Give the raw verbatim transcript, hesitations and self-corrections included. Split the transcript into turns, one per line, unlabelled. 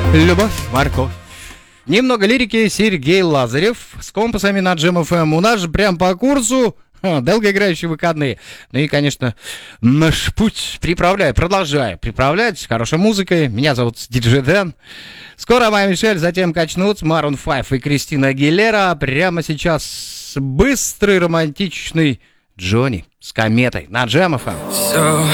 Любовь, морковь. Немного лирики. Сергей Лазарев с компасами на Джем эф эм. У нас же прям по курсу ха, долгоиграющие выходные. Ну и, конечно, наш путь приправляю, продолжаю приправлять хорошей музыкой. Меня зовут Диджей Дэн. Скоро Майя Мишель, затем качнут Марун пять и Кристина Агилера. Прямо сейчас быстрый романтичный Джонни с кометой на Джем эф эм.